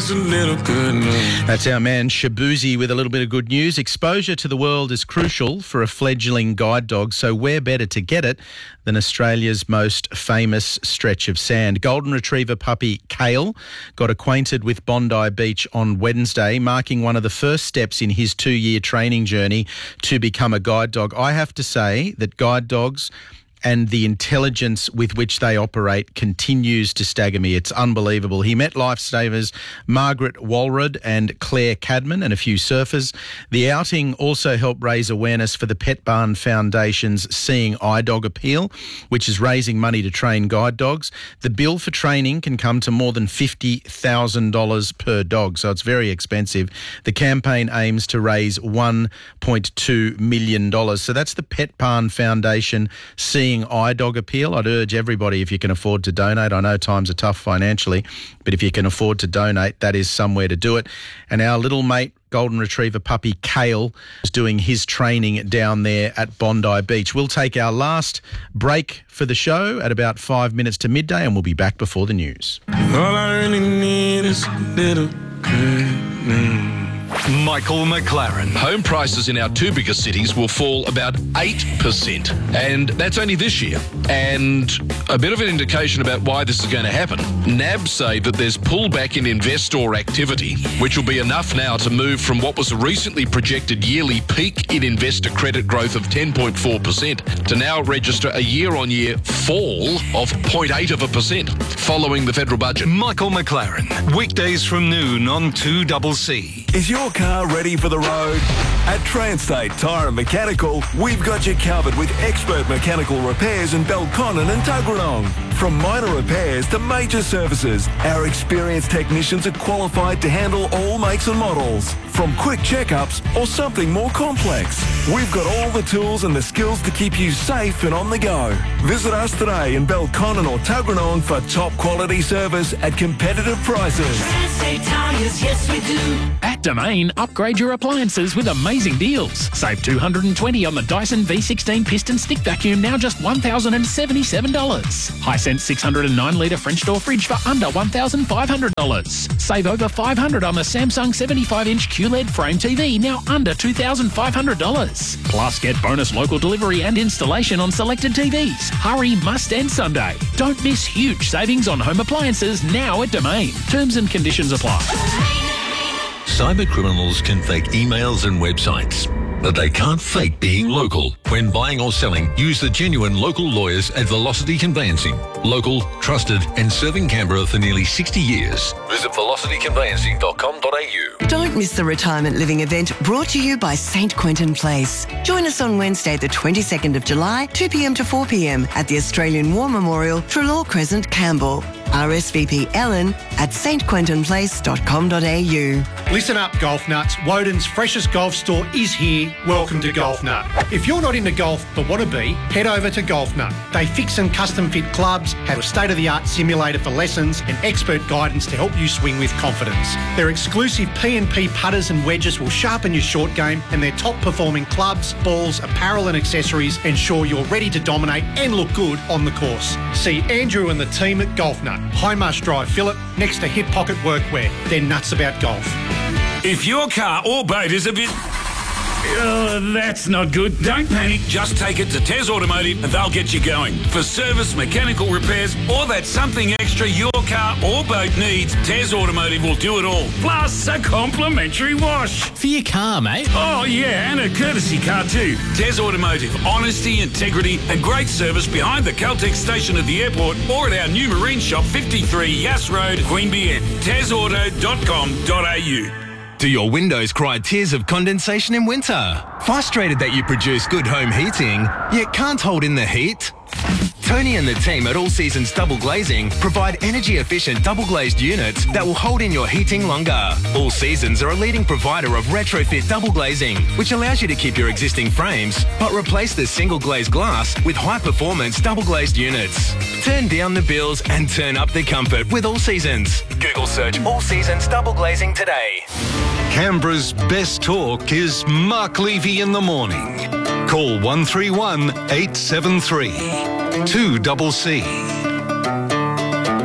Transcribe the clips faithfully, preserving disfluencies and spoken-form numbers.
just a little good news. That's our man Shabuzi with a little bit of good news. Exposure to the world is crucial for a fledgling guide dog, so where better to get it than Australia's most famous stretch of sand. Golden Retriever puppy Kale got acquainted with Bondi Beach on Wednesday, marking one of the first steps in his two-year training journey to become a guide dog. I have to say that guide dogs and the intelligence with which they operate continues to stagger me. It's unbelievable. He met lifesavers Margaret Walrod and Claire Cadman and a few surfers. The outing also helped raise awareness for the Pet Barn Foundation's Seeing Eye Dog Appeal, which is raising money to train guide dogs. The bill for training can come to more than fifty thousand dollars per dog, so it's very expensive. The campaign aims to raise one point two million dollars. So that's the Pet Barn Foundation Seeing Eye Dog Appeal. I'd urge everybody, if you can afford to donate. I know times are tough financially, but if you can afford to donate, that is somewhere to do it. And our little mate, Golden Retriever puppy Kale, is doing his training down there at Bondi Beach. We'll take our last break for the show at about five minutes to midday, and we'll be back before the news. All I really need is a little good news. Michael McLaren. Home prices in our two biggest cities will fall about eight percent, and that's only this year. And a bit of an indication about why this is going to happen. N A B say that there's pullback in investor activity, which will be enough now to move from what was a recently projected yearly peak in investor credit growth of ten point four percent to now register a year-on-year fall of zero point eight of a percent following the federal budget. Michael McLaren. Weekdays from noon on two C C. Is your car ready for the road? At Transtate Tyre and Mechanical, we've got you covered with expert mechanical repairs in Belconnen and Tuggeranong. From minor repairs to major services, our experienced technicians are qualified to handle all makes and models. From quick checkups or something more complex, we've got all the tools and the skills to keep you safe and on the go. Visit us today in Belconnen or Tuggeranong for top quality service at competitive prices. Transtate Tyres, yes we do. At Domain, upgrade your appliances with amazing deals. Save two hundred twenty dollars on the Dyson V sixteen piston stick vacuum, now just one thousand seventy-seven dollars. Hisense six hundred nine litre French door fridge for under one thousand five hundred dollars. Save over five hundred dollars on the Samsung seventy-five inch Q L E D frame T V, now under two thousand five hundred dollars. Plus, get bonus local delivery and installation on selected T Vs. Hurry, must end Sunday. Don't miss huge savings on home appliances now at Domain. Terms and conditions apply. Cyber criminals can fake emails and websites, but they can't fake being local. When buying or selling, use the genuine local lawyers at Velocity Conveyancing. Local, trusted, and serving Canberra for nearly sixty years. Visit velocity conveyancing dot com dot a u. Don't miss the retirement living event brought to you by Saint Quentin Place. Join us on Wednesday, the twenty-second of July, two p m to four p m at the Australian War Memorial, Trelaw Crescent, Campbell. R S V P Ellen at s t quentin place dot com dot a u. Listen up, golf nuts. Woden's freshest golf store is here. Welcome to Golf Nut. If you're not into golf but want to be, head over to Golf Nut. They fix and custom fit clubs, have a state-of-the-art simulator for lessons and expert guidance to help you swing with confidence. Their exclusive P and P putters and wedges will sharpen your short game, and their top-performing clubs, balls, apparel and accessories ensure you're ready to dominate and look good on the course. See Andrew and the team at Golf Nut, High Marsh Drive, Phillip, next to Hip Pocket Workwear. They're nuts about golf. If your car or boat is a bit... Oh, that's not good. Don't panic. Just take it to Tez Automotive and they'll get you going. For service, mechanical repairs, or that something extra your car or boat needs, Tez Automotive will do it all. Plus a complimentary wash. For your car, mate. Oh, yeah, and a courtesy car too. Tez Automotive. Honesty, integrity, and great service behind the Caltex station at the airport or at our new marine shop, fifty-three Yass Road, Queanbeyan. tez auto dot com dot a u. Do your windows cry tears of condensation in winter? Frustrated that you produce good home heating, yet can't hold in the heat? Tony and the team at All Seasons Double Glazing provide energy-efficient double-glazed units that will hold in your heating longer. All Seasons are a leading provider of retrofit double glazing, which allows you to keep your existing frames, but replace the single-glazed glass with high-performance double-glazed units. Turn down the bills and turn up the comfort with All Seasons. Google search All Seasons Double Glazing today. Canberra's best talk is Mark Levy in the morning. Call one three one, eight seven three, two C C.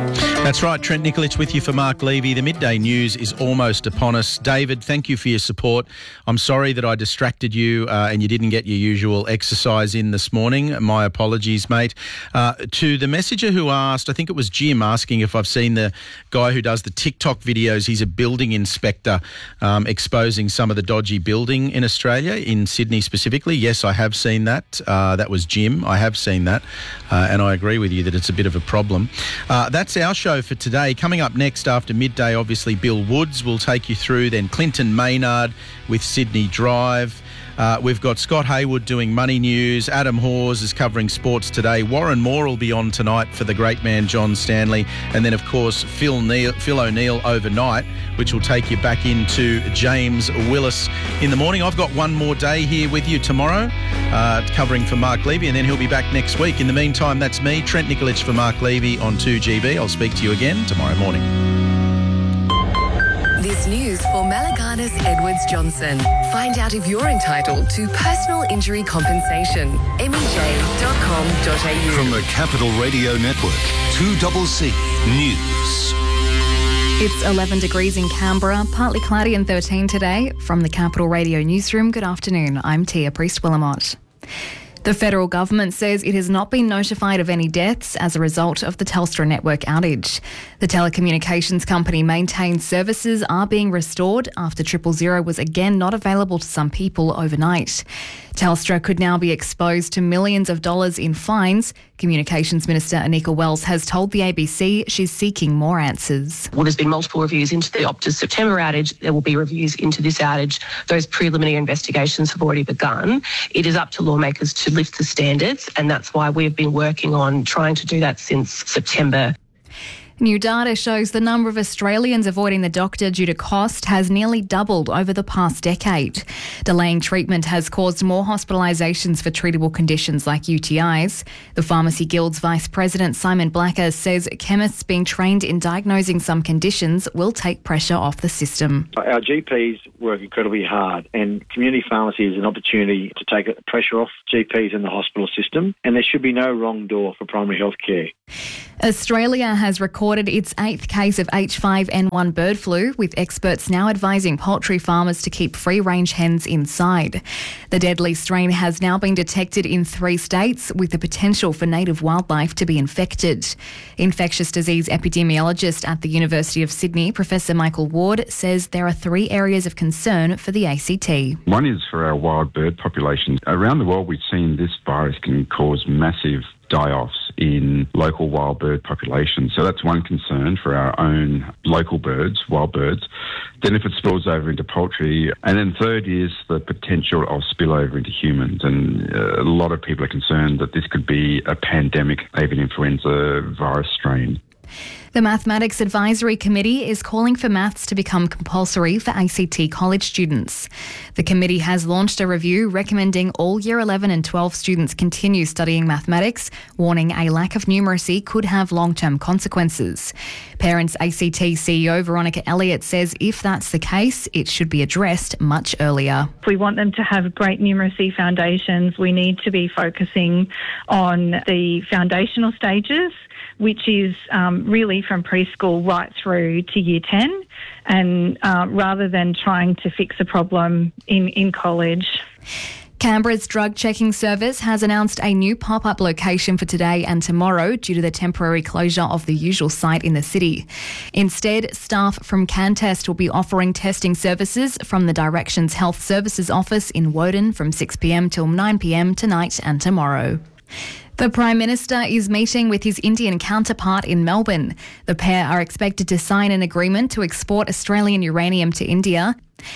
That's right, Trent Nikolic with you for Mark Levy. The midday news is almost upon us. David, thank you for your support. I'm sorry that I distracted you uh, and you didn't get your usual exercise in this morning. My apologies, mate. Uh, to the messenger who asked, I think it was Jim asking if I've seen the guy who does the TikTok videos. He's a building inspector um, exposing some of the dodgy building in Australia, in Sydney specifically. Yes, I have seen that. Uh, that was Jim. I have seen that. Uh, and I agree with you that it's a bit of a problem. Uh, that's our show for today. Coming up next after midday, obviously Bill Woods will take you through, then Clinton Maynard with Sydney Drive. Uh, we've got Scott Hayward doing Money News. Adam Hawes is covering sports today. Warren Moore will be on tonight for the great man John Stanley. And then, of course, Phil, Neal, Phil O'Neill overnight, which will take you back into James Willis in the morning. I've got one more day here with you tomorrow, uh, covering for Mark Levy, and then he'll be back next week. In the meantime, that's me, Trent Nikolic for Mark Levy on two G B. I'll speak to you again tomorrow morning. This news for Malaganas Edwards Johnson. Find out if you're entitled to personal injury compensation. M E J dot com dot a u. From the Capital Radio Network, two C C News. It's eleven degrees in Canberra, partly cloudy and thirteen today. From the Capital Radio Newsroom, good afternoon. I'm Tia Priest-Willamot. The federal government says it has not been notified of any deaths as a result of the Telstra network outage. The telecommunications company maintains services are being restored after Triple Zero was again not available to some people overnight. Telstra could now be exposed to millions of dollars in fines. Communications Minister Anika Wells has told the A B C she's seeking more answers. Well, there's been multiple reviews into the Optus September outage. There will be reviews into this outage. Those preliminary investigations have already begun. It is up to lawmakers to lift the standards, and that's why we've been working on trying to do that since September. New data shows the number of Australians avoiding the doctor due to cost has nearly doubled over the past decade. Delaying treatment has caused more hospitalisations for treatable conditions like U T Is. The Pharmacy Guild's Vice President Simon Blacker says chemists being trained in diagnosing some conditions will take pressure off the system. Our G Ps work incredibly hard, and community pharmacy is an opportunity to take pressure off G Ps in the hospital system, and there should be no wrong door for primary health care. Australia has recorded its eighth case of H five N one bird flu, with experts now advising poultry farmers to keep free-range hens inside. The deadly strain has now been detected in three states, with the potential for native wildlife to be infected. Infectious disease epidemiologist at the University of Sydney, Professor Michael Ward, says there are three areas of concern for the A C T. One is for our wild bird populations. Around the world, we've seen this virus can cause massive die-offs in local wild bird populations. So that's one concern for our own local birds, wild birds. Then if it spills over into poultry. And then third is the potential of spillover into humans. And uh, a lot of people are concerned that this could be a pandemic avian influenza virus strain. The Mathematics Advisory Committee is calling for maths to become compulsory for A C T college students. The committee has launched a review recommending all Year eleven and twelve students continue studying mathematics, warning a lack of numeracy could have long-term consequences. Parents A C T C E O Veronica Elliott says if that's the case, it should be addressed much earlier. If we want them to have great numeracy foundations, we need to be focusing on the foundational stages, which is um, really from preschool right through to year ten, and uh, rather than trying to fix a problem in, in college. Canberra's drug checking service has announced a new pop-up location for today and tomorrow due to the temporary closure of the usual site in the city. Instead, staff from CanTest will be offering testing services from the Directions Health Services office in Woden from six p m till nine p m tonight and tomorrow. The Prime Minister is meeting with his Indian counterpart in Melbourne. The pair are expected to sign an agreement to export Australian uranium to India.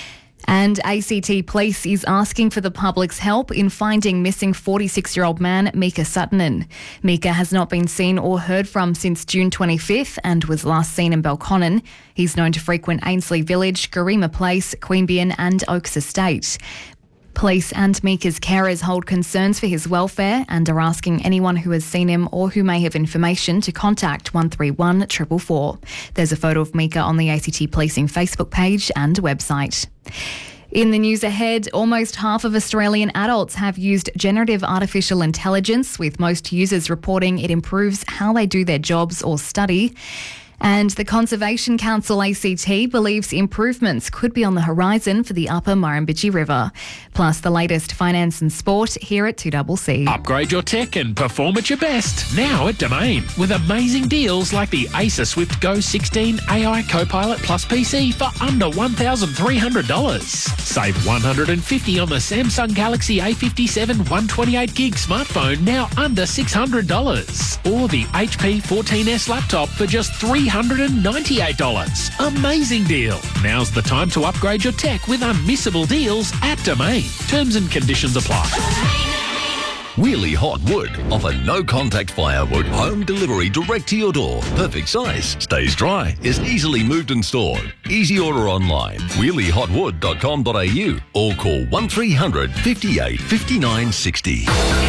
And A C T Police is asking for the public's help in finding missing forty-six-year-old man Mika Suttonen. Mika has not been seen or heard from since June twenty-fifth and was last seen in Belconnen. He's known to frequent Ainslie Village, Garima Place, Queanbeyan and Oaks Estate. Police and Mika's carers hold concerns for his welfare and are asking anyone who has seen him or who may have information to contact one three one four four four. There's a photo of Mika on the A C T Policing Facebook page and website. In the news ahead, almost half of Australian adults have used generative artificial intelligence, with most users reporting it improves how they do their jobs or study. And the Conservation Council A C T believes improvements could be on the horizon for the upper Murrumbidgee River. Plus the latest finance and sport here at two C C. Upgrade your tech and perform at your best now at Domain with amazing deals like the Acer Swift Go sixteen A I Copilot Plus P C for under one thousand three hundred dollars. Save one hundred fifty dollars on the Samsung Galaxy A fifty-seven one twenty-eight gig smartphone now under six hundred dollars. Or the H P fourteen S laptop for just three hundred ninety-eight dollars. Amazing deal. Now's the time to upgrade your tech with unmissable deals at Domain. Terms and conditions apply. Wheelie Hot Wood offer no-contact firewood, home delivery direct to your door. Perfect size, stays dry, is easily moved and stored. Easy order online, wheelie hot wood dot com dot a u or call one three hundred, fifty-eight, fifty-nine, sixty.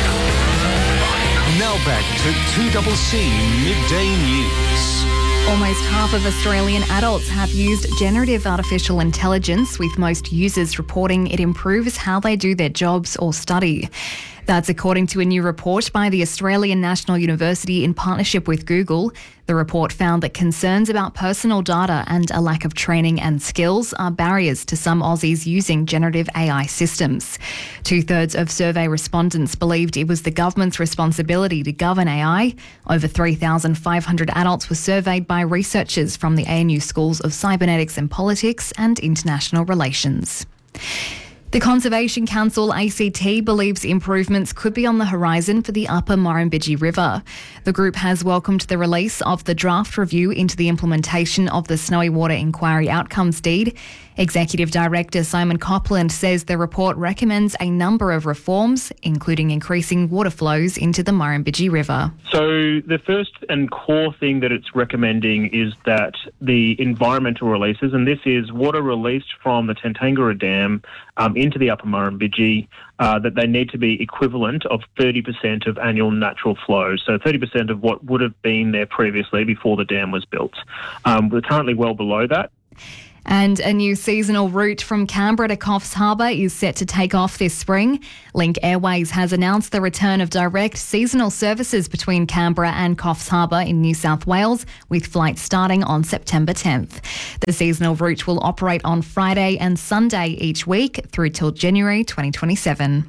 Now back to two C C Midday News. Almost half of Australian adults have used generative artificial intelligence, with most users reporting it improves how they do their jobs or study. That's according to a new report by the Australian National University in partnership with Google. The report found that concerns about personal data and a lack of training and skills are barriers to some Aussies using generative A I systems. Two-thirds of survey respondents believed it was the government's responsibility to govern A I. Over three thousand five hundred adults were surveyed by researchers from the A N U Schools of Cybernetics and Politics and International Relations. The Conservation Council A C T believes improvements could be on the horizon for the upper Murrumbidgee River. The group has welcomed the release of the draft review into the implementation of the Snowy Water Inquiry Outcomes Deed. Executive Director Simon Copland says the report recommends a number of reforms, including increasing water flows into the Murrumbidgee River. So the first and core thing that it's recommending is that the environmental releases, and this is water released from the Tantangara Dam um, into the upper Murrumbidgee, uh, that they need to be equivalent of thirty percent of annual natural flow. So thirty percent of what would have been there previously before the dam was built. Um, we're currently well below that. And a new seasonal route from Canberra to Coffs Harbour is set to take off this spring. Link Airways has announced the return of direct seasonal services between Canberra and Coffs Harbour in New South Wales, with flights starting on September tenth. The seasonal route will operate on Friday and Sunday each week through till January twenty twenty-seven.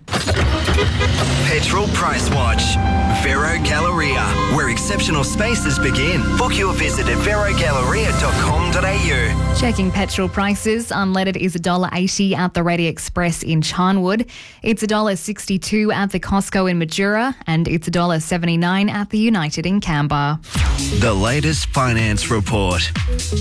Petrol Price Watch. Vero Galleria, where exceptional spaces begin. Book your visit at vero galleria dot com dot a u. Checking petrol prices, unleaded is one dollar eighty at the Ready Express in Charnwood. It's one dollar sixty-two at the Costco in Majura, and it's one dollar seventy-nine at the United in Canberra. The latest finance report.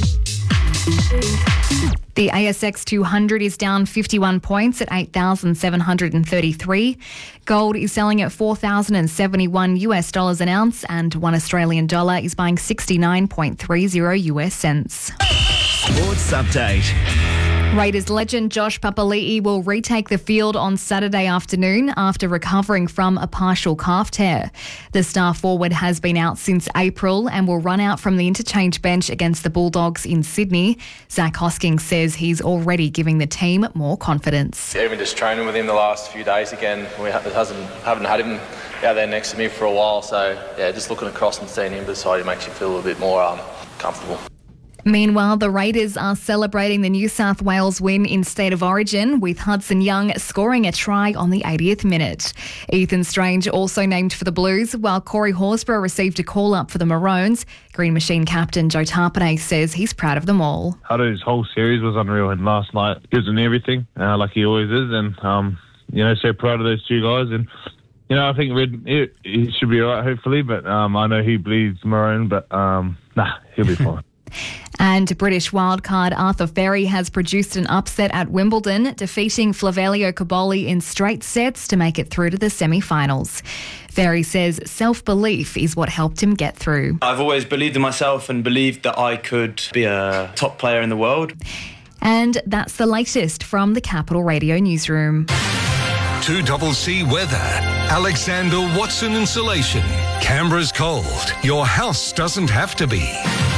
The A S X two hundred is down fifty-one points at eight thousand seven hundred thirty-three. Gold is selling at four thousand seventy-one US dollars an ounce, and one Australian dollar is buying sixty-nine point three zero US cents. Sports update. Raiders legend Josh Papali'i will retake the field on Saturday afternoon after recovering from a partial calf tear. The star forward has been out since April and will run out from the interchange bench against the Bulldogs in Sydney. Zach Hoskins says he's already giving the team more confidence. Even just training with him the last few days again, we hasn't, haven't had him out there next to me for a while, so yeah, just looking across and seeing him beside him makes you feel a little bit more um, comfortable. Meanwhile, the Raiders are celebrating the New South Wales win in State of Origin, with Hudson Young scoring a try on the eightieth minute. Ethan Strange also named for the Blues, while Corey Horsburgh received a call-up for the Maroons. Green Machine captain Joe Tarpanay says he's proud of them all. Hudso's whole series was unreal, and last night he was in everything, uh, like he always is, and um, you know, so proud of those two guys. And you know, I think Red, he, he should be all right, hopefully, but um, I know he bleeds Maroon, but um, nah, he'll be fine. And British wildcard Arthur Ferry has produced an upset at Wimbledon, defeating Flavelio Caboli in straight sets to make it through to the semi-finals. Ferry says self-belief is what helped him get through. I've always believed in myself and believed that I could be a top player in the world. And that's the latest from the Capital Radio newsroom. two C C weather. Alexander Watson Insulation. Canberra's cold. Your house doesn't have to be.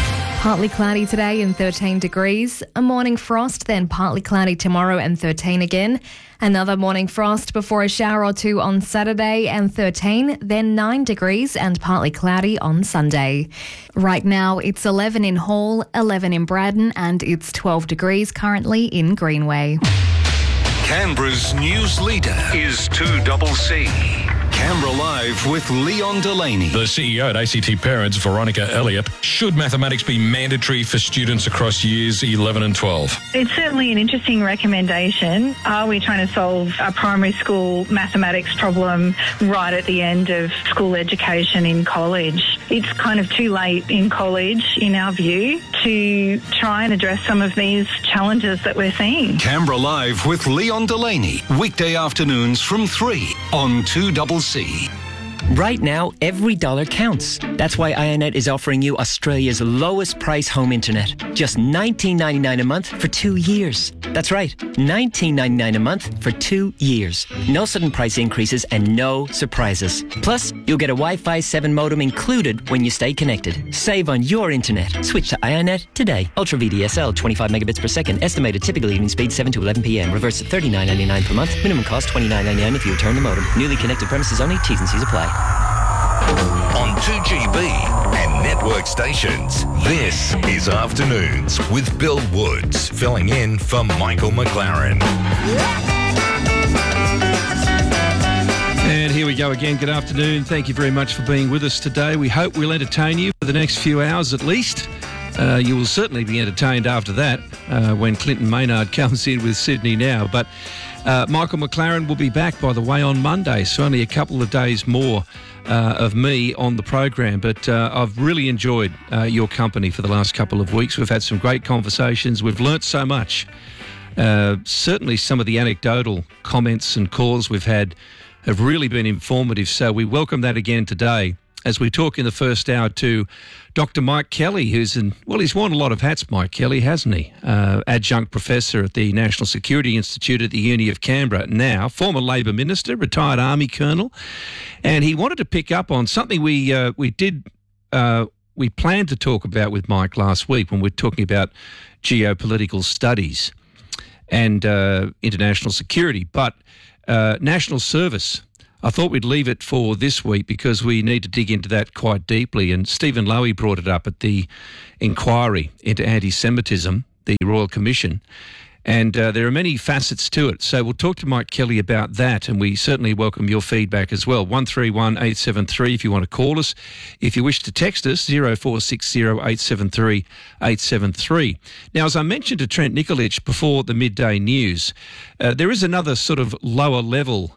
Partly cloudy today and thirteen degrees. A morning frost, then partly cloudy tomorrow and thirteen again. Another morning frost before a shower or two on Saturday and thirteen, then nine degrees and partly cloudy on Sunday. Right now it's eleven in Hall, eleven in Braddon and it's twelve degrees currently in Greenway. Canberra's news leader is two C C. Canberra Live with Leon Delaney. The C E O at A C T Parents, Veronica Elliott, should mathematics be mandatory for students across years eleven and twelve? It's certainly an interesting recommendation. Are we trying to solve a primary school mathematics problem right at the end of school education in college? It's kind of too late in college, in our view, to try and address some of these challenges that we're seeing. Canberra Live with Leon Delaney, weekday afternoons from three on two C C. Right now, every dollar counts. That's why Ionet is offering you Australia's lowest price home internet. Just nineteen ninety-nine a month for two years. That's right, nineteen ninety-nine a month for two years. No sudden price increases and no surprises. Plus, you'll get a Wi-Fi seven modem included when you stay connected. Save on your internet. Switch to Ionet today. Ultra V D S L, twenty-five megabits per second. Estimated typical evening speed seven to eleven p.m. Reverse at thirty-nine ninety-nine per month. Minimum cost twenty-nine ninety-nine if you return the modem. Newly connected premises only. T's and C's apply. On two G B and network stations, this is Afternoons with Bill Woods, filling in for Michael McLaren. And here we go again. Good afternoon. Thank you very much for being with us today. We hope we'll entertain you for the next few hours at least. Uh, you will certainly be entertained after that uh, when Clinton Maynard comes in with Sydney Now. But uh, Michael McLaren will be back, by the way, on Monday, so only a couple of days more uh, of me on the program. But uh, I've really enjoyed uh, your company for the last couple of weeks. We've had some great conversations. We've learnt so much. Uh, certainly some of the anecdotal comments and calls we've had have really been informative, so we welcome that again today as we talk in the first hour to Doctor Mike Kelly, who's in, well, he's worn a lot of hats, Mike Kelly, hasn't he? Uh, adjunct professor at the National Security Institute at the Uni of Canberra now, former Labor Minister, retired Army Colonel, and he wanted to pick up on something we uh, we did, uh, we planned to talk about with Mike last week when we were talking about geopolitical studies and uh, international security, but uh, national service. I thought we'd leave it for this week because we need to dig into that quite deeply. And Stephen Lowy brought it up at the inquiry into anti-Semitism, the Royal Commission. And uh, there are many facets to it. So we'll talk to Mike Kelly about that, and we certainly welcome your feedback as well. one three one eight seven three if you want to call us. If you wish to text us, zero four six zero eight seven three eight seven three. Now, as I mentioned to Trent Nikolic before the midday news, uh, there is another sort of lower level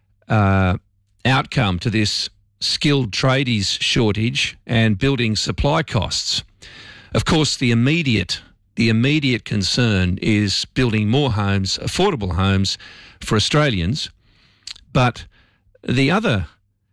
Uh, outcome to this skilled tradies shortage and building supply costs. Of course, the immediate the immediate concern is building more homes, affordable homes for Australians. But the other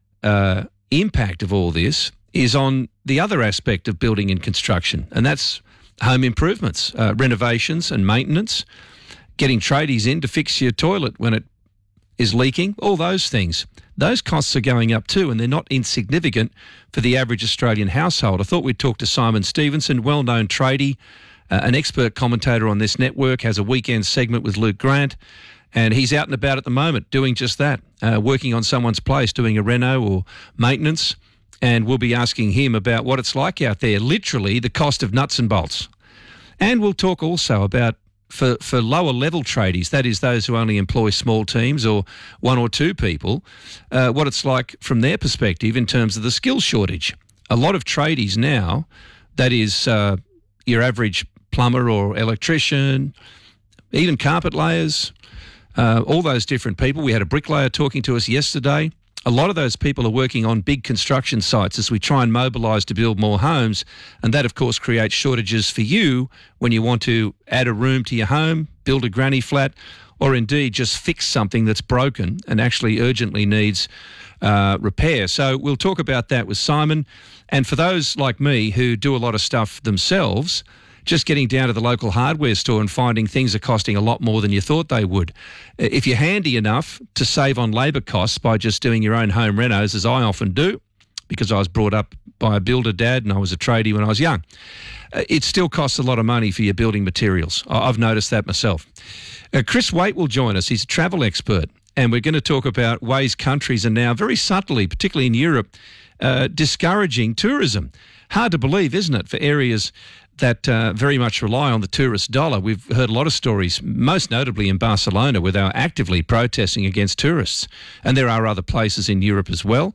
uh, impact of all this is on the other aspect of building and construction, and that's home improvements, uh, renovations and maintenance, getting tradies in to fix your toilet when it is leaking, all those things. Those costs are going up too, and they're not insignificant for the average Australian household. I thought we'd talk to Simon Stevenson, well-known tradie, uh, an expert commentator on this network, has a weekend segment with Luke Grant, and he's out and about at the moment doing just that, uh, working on someone's place, doing a reno or maintenance, and we'll be asking him about what it's like out there, literally the cost of nuts and bolts. And we'll talk also about For, for lower level tradies, that is those who only employ small teams or one or two people, uh, what it's like from their perspective in terms of the skill shortage. A lot of tradies now, that is uh, your average plumber or electrician, even carpet layers, uh, all those different people. We had a bricklayer talking to us yesterday. A lot of those people are working on big construction sites as we try and mobilise to build more homes, and that, of course, creates shortages for you when you want to add a room to your home, build a granny flat, or indeed just fix something that's broken and actually urgently needs uh, repair. So we'll talk about that with Simon. And for those like me who do a lot of stuff themselves, just getting down to the local hardware store and finding things are costing a lot more than you thought they would. If you're handy enough to save on labour costs by just doing your own home renos, as I often do, because I was brought up by a builder dad, and I was a tradie when I was young. Uh, it still costs a lot of money for your building materials. I- I've noticed that myself. Uh, Chris Waite will join us. He's a travel expert, and we're going to talk about ways countries are now very subtly, particularly in Europe, uh, discouraging tourism. Hard to believe, isn't it, for areas that uh, very much rely on the tourist dollar. We've heard a lot of stories, most notably in Barcelona, where they are actively protesting against tourists. And there are other places in Europe as well.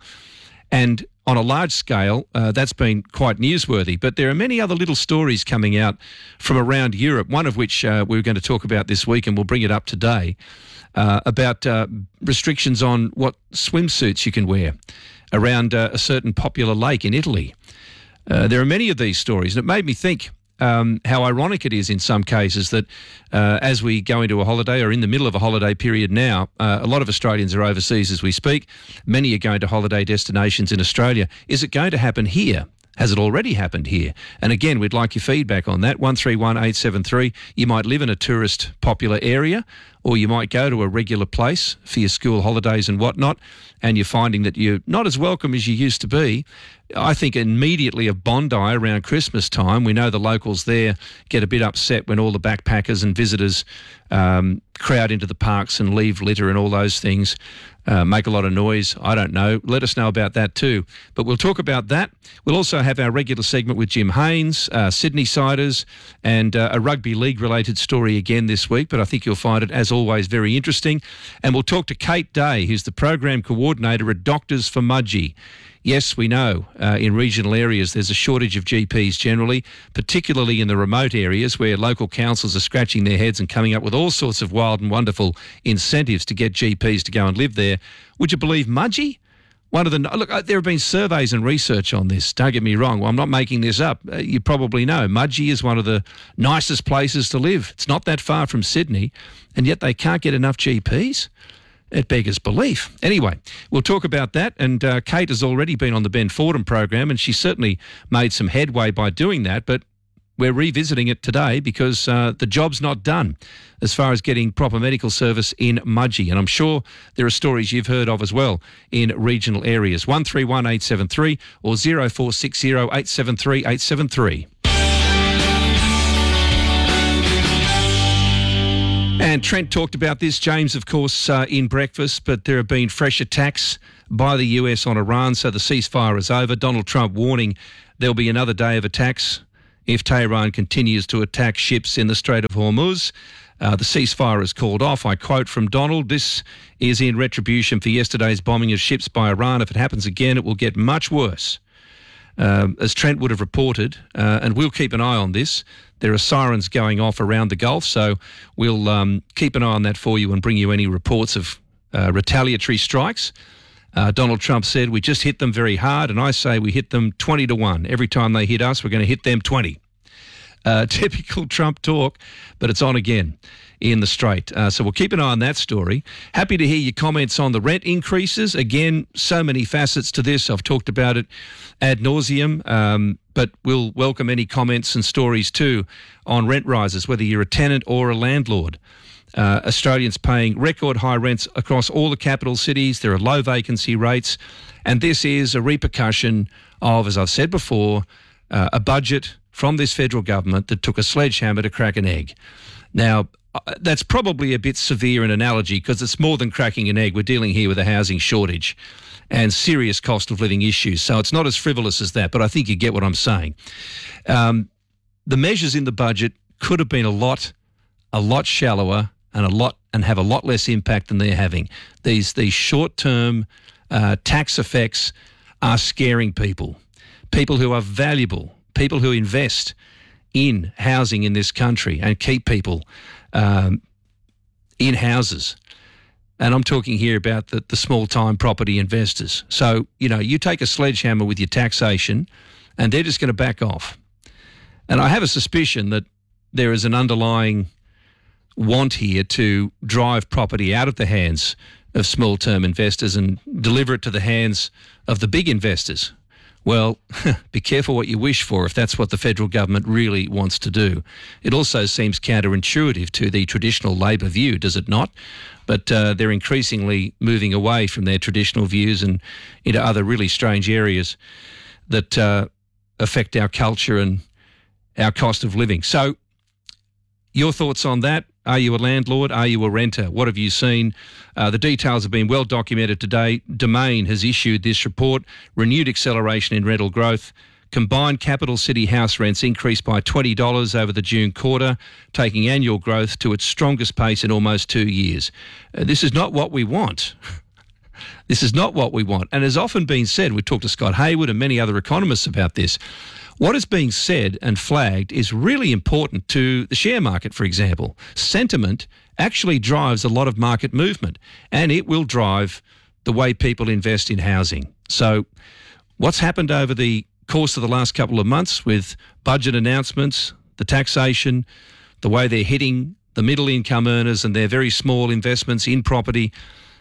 And on a large scale, uh, that's been quite newsworthy. But there are many other little stories coming out from around Europe, one of which uh, we we're going to talk about this week, and we'll bring it up today, uh, about uh, restrictions on what swimsuits you can wear around uh, a certain popular lake in Italy. Uh, there are many of these stories, and it made me think um, how ironic it is in some cases that uh, as we go into a holiday or in the middle of a holiday period now, uh, a lot of Australians are overseas as we speak. Many are going to holiday destinations in Australia. Is it going to happen here? Has it already happened here? And again, we'd like your feedback on that. one three one eight seven three. You might live in a tourist popular area, or you might go to a regular place for your school holidays and whatnot, and you're finding that you're not as welcome as you used to be. I think immediately of Bondi around Christmas time. We know the locals there get a bit upset when all the backpackers and visitors um, crowd into the parks and leave litter and all those things, uh, make a lot of noise. I don't know. Let us know about that too. But we'll talk about that. We'll also have our regular segment with Jim Haynes, uh, Sydney Siders, and uh, a rugby league related story again this week. But I think you'll find it, as always, very interesting. And we'll talk to Kate Day, who's the program coordinator at Doctors for Mudgee. Yes, we know uh, in regional areas there's a shortage of G Ps generally, particularly in the remote areas where local councils are scratching their heads and coming up with all sorts of wild and wonderful incentives to get G Ps to go and live there. Would you believe Mudgee? One of the look, there have been surveys and research on this. Don't get me wrong. Well, I'm not making this up. Uh, you probably know Mudgee is one of the nicest places to live. It's not that far from Sydney, and yet they can't get enough G Ps. It beggars belief. Anyway, we'll talk about that. And uh, Kate has already been on the Ben Fordham program, and she certainly made some headway by doing that. But we're revisiting it today because uh, the job's not done as far as getting proper medical service in Mudgee. And I'm sure there are stories you've heard of as well in regional areas. one three one eight seven three or zero four six zero eight seven three eight seven three. And Trent talked about this, James, of course, uh, in breakfast, but there have been fresh attacks by the U S on Iran, so the ceasefire is over. Donald Trump warning there'll be another day of attacks if Tehran continues to attack ships in the Strait of Hormuz. Uh, the ceasefire is called off. I quote from Donald, "This is in retribution for yesterday's bombing of ships by Iran. If it happens again, it will get much worse." Um, as Trent would have reported, uh, and we'll keep an eye on this. There are sirens going off around the Gulf, so we'll um, keep an eye on that for you and bring you any reports of uh, retaliatory strikes. Uh, Donald Trump said, "We just hit them very hard," and I say we hit them twenty to one. Every time they hit us, we're going to hit them twenty. Uh, typical Trump talk, but it's on again in the Strait. Uh, so we'll keep an eye on that story. Happy to hear your comments on the rent increases. Again, so many facets to this. I've talked about it ad nauseum, um, but we'll welcome any comments and stories too on rent rises, whether you're a tenant or a landlord. Uh, Australians paying record high rents across all the capital cities. There are low vacancy rates, and this is a repercussion of, as I've said before, uh, a budget from this federal government that took a sledgehammer to crack an egg. Now, uh, that's probably a bit severe an analogy because it's more than cracking an egg. We're dealing here with a housing shortage and serious cost of living issues. So it's not as frivolous as that, but I think you get what I'm saying. Um, the measures in the budget could have been a lot, a lot shallower and a lot and have a lot less impact than they're having. These these short-term uh, tax effects are scaring people, people who are valuable, people who invest in housing in this country and keep people um, in houses. And I'm talking here about the, the small-time property investors. So, you know, you take a sledgehammer with your taxation and they're just going to back off. And I have a suspicion that there is an underlying want here to drive property out of the hands of small-term investors and deliver it to the hands of the big investors. Well, be careful what you wish for if that's what the federal government really wants to do. It also seems counterintuitive to the traditional Labor view, does it not? But uh, they're increasingly moving away from their traditional views and into other really strange areas. that uh, affect our culture and our cost of living. So your thoughts on that? Are you a landlord? Are you a renter? What have you seen? Uh, the details have been well documented today. Domain has issued this report, renewed acceleration in rental growth. Combined capital city house rents increased by twenty dollars over the June quarter, taking annual growth to its strongest pace in almost two years. Uh, this is not what we want. This is not what we want. And as often been said, we talked to Scott Hayward and many other economists about this. What is being said and flagged is really important to the share market, for example. Sentiment actually drives a lot of market movement, and it will drive the way people invest in housing. So what's happened over the course of the last couple of months with budget announcements, the taxation, the way they're hitting the middle income earners and their very small investments in property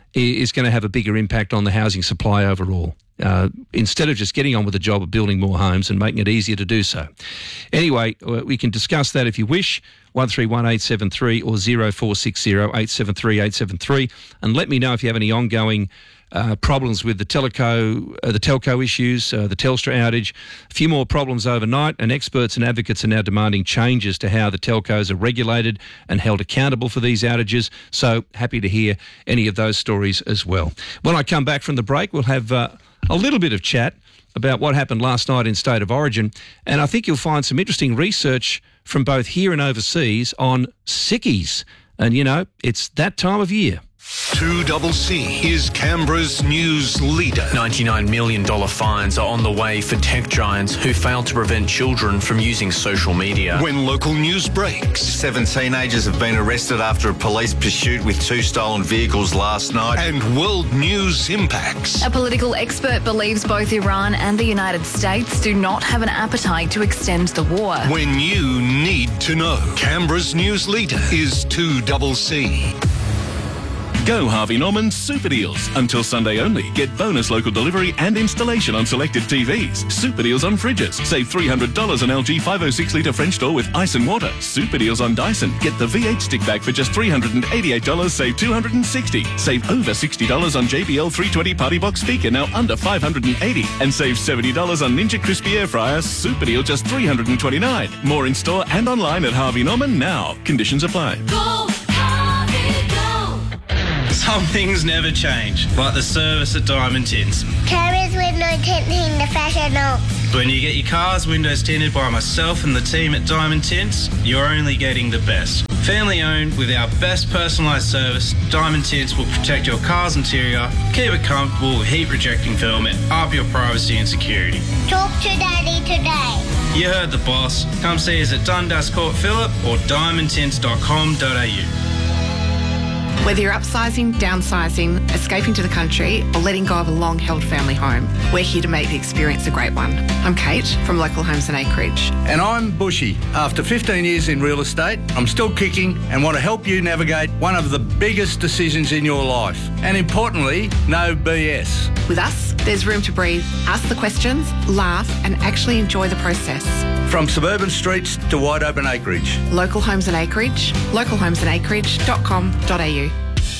is going to have a bigger impact on the housing supply overall. Uh, instead of just getting on with the job of building more homes and making it easier to do so. Anyway, we can discuss that if you wish, one three one eight seven three or zero four six zero eight seven three eight seven three, and let me know if you have any ongoing uh, problems with the teleco, uh, the telco issues, uh, the Telstra outage. A few more problems overnight, and experts and advocates are now demanding changes to how the telcos are regulated and held accountable for these outages. So happy to hear any of those stories as well. When I come back from the break, we'll have Uh, a little bit of chat about what happened last night in State of Origin, and I think you'll find some interesting research from both here and overseas on sickies. And, you know, it's that time of year. two C C is Canberra's news leader. ninety-nine million dollars fines are on the way for tech giants who failed to prevent children from using social media. When local news breaks. Seven teenagers have been arrested after a police pursuit with two stolen vehicles last night. And world news impacts. A political expert believes both Iran and the United States do not have an appetite to extend the war. When you need to know. Canberra's news leader is two C C. Go Harvey Norman Super Deals. Until Sunday only. Get bonus local delivery and installation on selected T Vs. Super Deals on fridges. Save three hundred dollars on L G five oh six litre French door with ice and water. Super Deals on Dyson. Get the V eight stick bag for just three hundred eighty-eight dollars, save two hundred sixty dollars. Save over sixty dollars on J B L three twenty Party Box speaker, now under five hundred eighty dollars. And save seventy dollars on Ninja Crispy Air Fryer. Super Deal just three hundred twenty-nine dollars. More in store and online at Harvey Norman now. Conditions apply. Go, Harvey, go! Some things never change, like the service at Diamond Tints. Carriers with no tinting, the fashion. When you get your car's windows tinted by myself and the team at Diamond Tints, you're only getting the best. Family owned with our best personalised service, Diamond Tints will protect your car's interior, keep it comfortable with heat rejecting film, and up your privacy and security. Talk to Daddy today. You heard the boss. Come see us at Dundas Court Phillip or diamond tints dot com dot a u. Whether you're upsizing, downsizing, escaping to the country, or letting go of a long-held family home, we're here to make the experience a great one. I'm Kate from Local Homes and Acreage. And I'm Bushy. After fifteen years in real estate, I'm still kicking and want to help you navigate one of the biggest decisions in your life. And importantly, no B S. With us, there's room to breathe, ask the questions, laugh, and actually enjoy the process. From suburban streets to wide open acreage. Local Homes and Acreage, local homes and acreage dot com dot a u.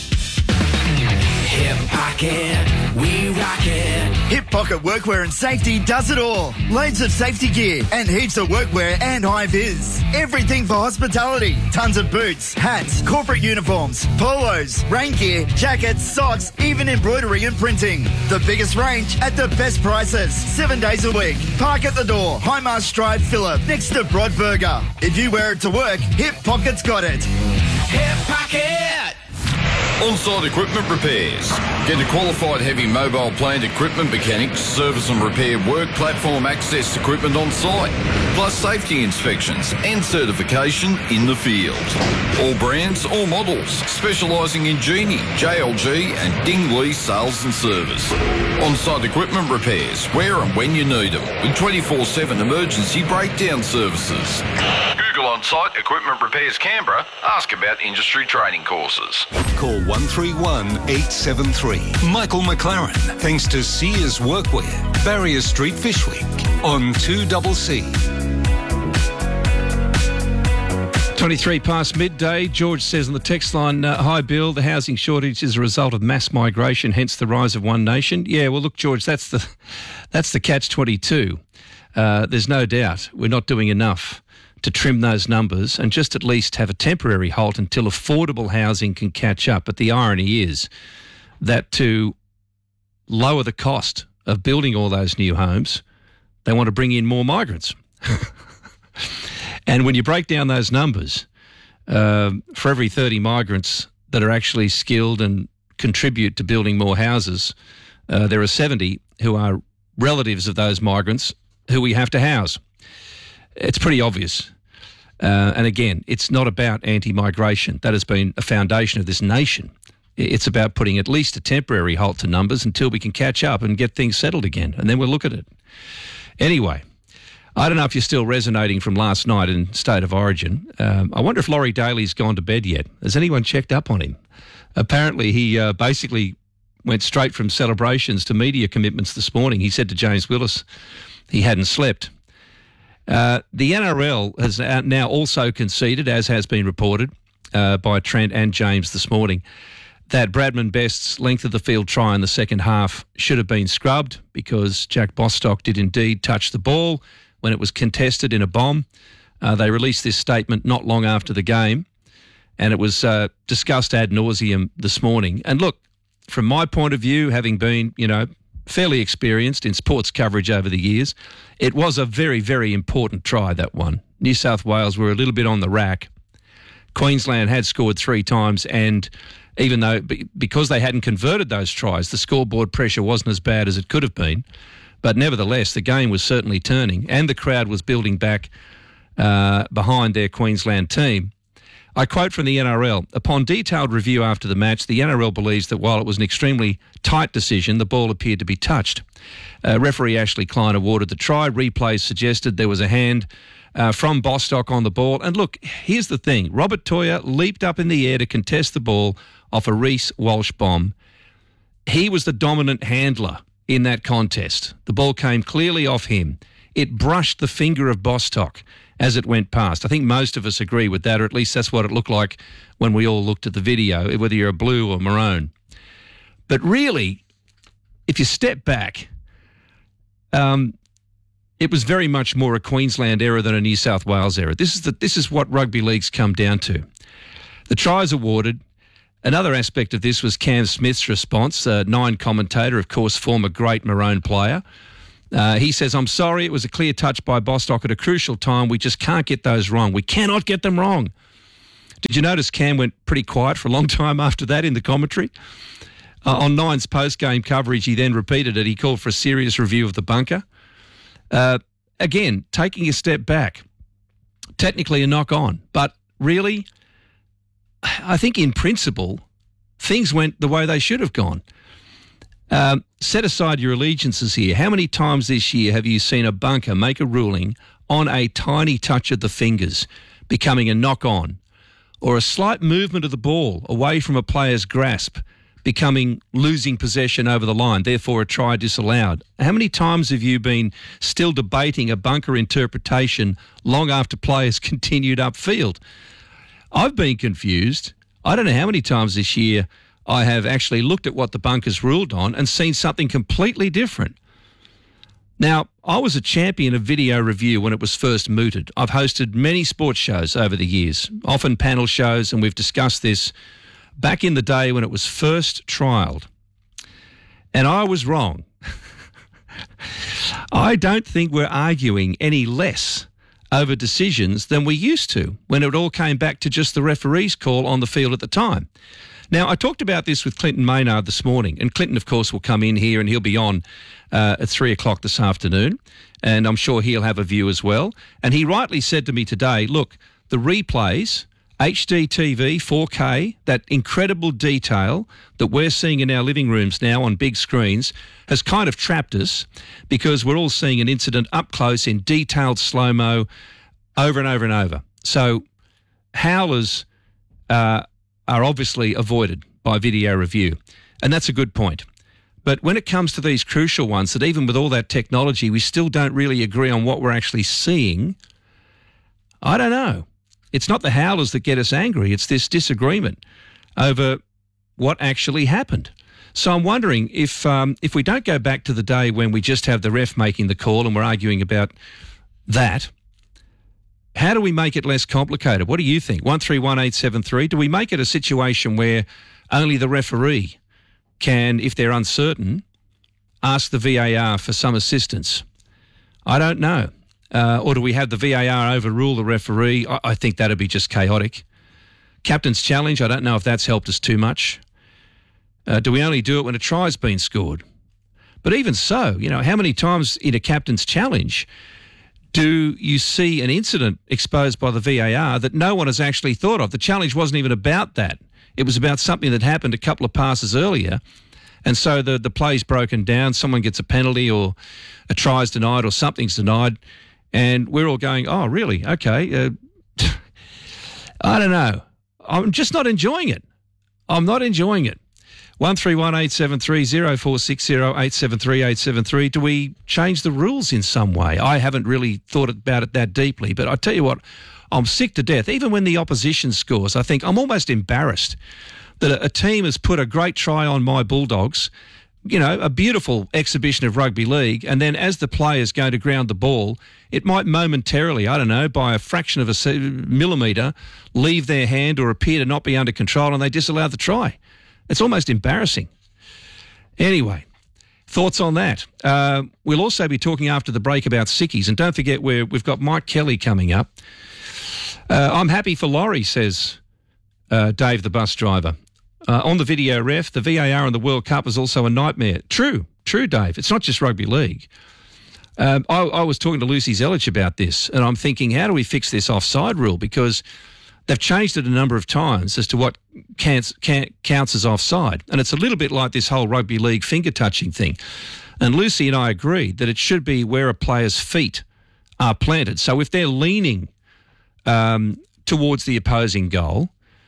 Hip Pocket, we rock it. Hip Pocket Workwear and Safety does it all. Loads of safety gear and heaps of workwear and high vis. Everything for hospitality. Tons of boots, hats, corporate uniforms, polos, rain gear, jackets, socks, even embroidery and printing. The biggest range at the best prices. Seven days a week. Park at the door. High Mast Drive, Phillip, next to Broadburger. If you wear it to work, Hip Pocket's got it. Hip Pocket! On-site equipment repairs. Get a qualified heavy mobile plant equipment mechanics, service and repair work platform access equipment on site, plus safety inspections and certification in the field. All brands, all models, specialising in Genie, J L G and Dingley sales and service. On-site equipment repairs, where and when you need them, with twenty-four seven emergency breakdown services. Google On-Site Equipment Repairs Canberra. Ask about industry training courses. Call one three one eight seven three. Michael McLaren, thanks to Sears Workwear, Barrier Street, Fishwick, on two C C. twenty-three past midday. George says on the text line, uh, hi, Bill, the housing shortage is a result of mass migration, hence the rise of one nation. Yeah, well, look, George, that's the that's the catch twenty-two. Uh, there's no doubt we're not doing enough to trim those numbers and just at least have a temporary halt until affordable housing can catch up. But the irony is that to lower the cost of building all those new homes, they want to bring in more migrants. And when you break down those numbers, uh, for every thirty migrants that are actually skilled and contribute to building more houses, uh, there are seventy who are relatives of those migrants who we have to house. It's pretty obvious. Uh, and again, it's not about anti-migration. That has been a foundation of this nation. It's about putting at least a temporary halt to numbers until we can catch up and get things settled again, and then we'll look at it. Anyway, I don't know if you're still resonating from last night in State of Origin. Um, I wonder if Laurie Daly's gone to bed yet. Has anyone checked up on him? Apparently, he uh, basically went straight from celebrations to media commitments this morning. He said to James Willis he hadn't slept. Uh, the N R L has now also conceded, as has been reported uh, by Trent and James this morning, that Bradman Best's length of the field try in the second half should have been scrubbed because Jack Bostock did indeed touch the ball when it was contested in a bomb. Uh, they released this statement not long after the game, and it was uh, discussed ad nauseum this morning. And look, from my point of view, having been, you know, fairly experienced in sports coverage over the years, it was a very, very important try, that one. New South Wales were a little bit on the rack. Queensland had scored three times, and even though, because they hadn't converted those tries, the scoreboard pressure wasn't as bad as it could have been. But nevertheless, the game was certainly turning and the crowd was building back uh, behind their Queensland team. I quote from the N R L, upon detailed review after the match, the N R L believes that while it was an extremely tight decision, the ball appeared to be touched. Uh, referee Ashley Klein awarded the try. Replays suggested there was a hand uh, from Bostock on the ball. And look, here's the thing. Robert Toyer leaped up in the air to contest the ball off a Reece Walsh bomb. He was the dominant handler in that contest. The ball came clearly off him. It brushed the finger of Bostock as it went past. I think most of us agree with that, or at least that's what it looked like when we all looked at the video, whether you're a blue or maroon. But really, if you step back, um, it was very much more a Queensland error than a New South Wales error. This is the, this is what rugby leagues come down to. The tries awarded. Another aspect of this was Cam Smith's response, uh, Nine commentator, of course, former great Maroon player. Uh, he says, I'm sorry, it was a clear touch by Bostock at a crucial time. We just can't get those wrong. We cannot get them wrong. Did you notice Cam went pretty quiet for a long time after that in the commentary? Uh, on Nine's post-game coverage, he then repeated it. He called for a serious review of the bunker. Uh, again, taking a step back, technically a knock-on, but really, I think in principle, things went the way they should have gone. Um, set aside your allegiances here. How many times this year have you seen a bunker make a ruling on a tiny touch of the fingers becoming a knock-on, or a slight movement of the ball away from a player's grasp becoming losing possession over the line, therefore a try disallowed? How many times have you been still debating a bunker interpretation long after players continued upfield? I've been confused. I don't know how many times this year I have actually looked at what the bunkers ruled on and seen something completely different. Now, I was a champion of video review when it was first mooted. I've hosted many sports shows over the years, often panel shows, and we've discussed this back in the day when it was first trialled. And I was wrong. I don't think we're arguing any less over decisions than we used to when it all came back to just the referee's call on the field at the time. Now, I talked about this with Clinton Maynard this morning, and Clinton, of course, will come in here and he'll be on uh, at three o'clock this afternoon, and I'm sure he'll have a view as well. And he rightly said to me today, look, the replays, H D T V, four K, that incredible detail that we're seeing in our living rooms now on big screens has kind of trapped us because we're all seeing an incident up close in detailed slow-mo over and over and over. So howlers uh, are obviously avoided by video review, and that's a good point. But when it comes to these crucial ones, that even with all that technology, we still don't really agree on what we're actually seeing, I don't know. It's not the howlers that get us angry. It's this disagreement over what actually happened. So I'm wondering if um, if we don't go back to the day when we just have the ref making the call and we're arguing about that, how do we make it less complicated? What do you think? one three one eight seven three. Do we make it a situation where only the referee can, if they're uncertain, ask the V A R for some assistance? I don't know. Uh, or do we have the V A R overrule the referee? I, I think that'd be just chaotic. Captain's challenge, I don't know if that's helped us too much. Uh, do we only do it when a try's been scored? But even so, you know, how many times in a captain's challenge do you see an incident exposed by the V A R that no one has actually thought of? The challenge wasn't even about that. It was about something that happened a couple of passes earlier. And so the, the play's broken down, someone gets a penalty or a try's denied or something's denied, and we're all going, oh, really? Okay. Uh, I don't know. I'm just not enjoying it. I'm not enjoying it. one three one eight seven three zero four six zero eight seven three eight seven three. Do we change the rules in some way? I haven't really thought about it that deeply, but I tell you what, I'm sick to death. Even when the opposition scores, I think I'm almost embarrassed that a, a team has put a great try on my Bulldogs, you know, a beautiful exhibition of rugby league, and then as the players go to ground the ball, it might momentarily, I don't know, by a fraction of a millimetre, leave their hand or appear to not be under control, and they disallow the try. It's almost embarrassing. Anyway, thoughts on that? Uh, we'll also be talking after the break about sickies, and don't forget we're, we've got Mike Kelly coming up. Uh, I'm happy for Laurie, says uh, Dave the bus driver. Uh, on the video ref, the V A R in the World Cup is also a nightmare. True, true, Dave. It's not just rugby league. Um, I, I was talking to Lucy Zelich about this, and I'm thinking, how do we fix this offside rule? Because they've changed it a number of times as to what counts, counts as offside. And it's a little bit like this whole rugby league finger-touching thing. And Lucy and I agreed that it should be where a player's feet are planted. So if they're leaning um, towards the opposing goal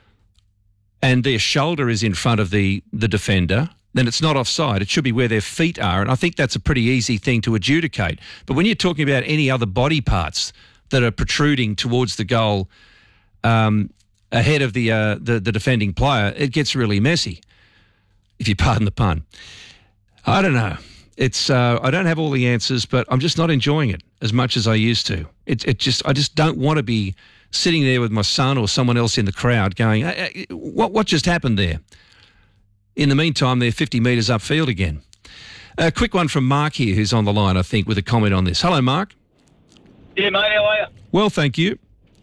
and their shoulder is in front of the, the defender, then it's not offside. It should be where their feet are. And I think that's a pretty easy thing to adjudicate. But when you're talking about any other body parts that are protruding towards the goal um, ahead of the, uh, the the defending player, it gets really messy, if you pardon the pun. I don't know. It's uh, I don't have all the answers, but I'm just not enjoying it as much as I used to. It, it just I just don't want to be sitting there with my son or someone else in the crowd going, hey, hey, what what just happened there? In the meantime, they're fifty metres upfield again. A quick one from Mark here, who's on the line, I think, with a comment on this. Hello, Mark. Yeah, mate, how are you? Well, thank you.